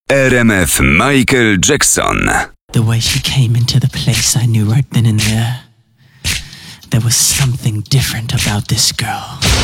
RMF Michael Jackson. The way she came into the place, I knew right then and there. There was something different about this girl.